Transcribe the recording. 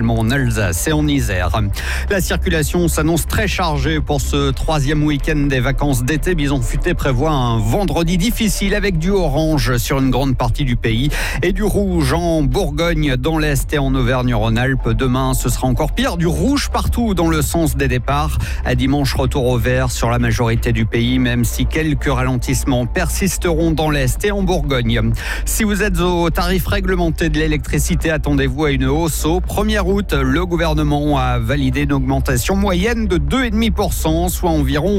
également en Alsace et en Isère. La circulation s'annonce très chargée pour ce troisième week-end des vacances d'été. Bison Futé prévoit un vendredi difficile avec du orange sur une grande partie du pays et du rouge en Bourgogne, dans l'Est et en Auvergne-Rhône-Alpes. Demain, ce sera encore pire, du rouge partout dans le sens des départs. À dimanche, retour au vert sur la majorité du pays, même si quelques ralentissements persisteront dans l'Est et en Bourgogne. Si vous êtes au tarif réglementé de l'électricité, attendez-vous à une hausse au 1er août. Le gouvernement a validé une augmentation moyenne de 2,5%, soit environ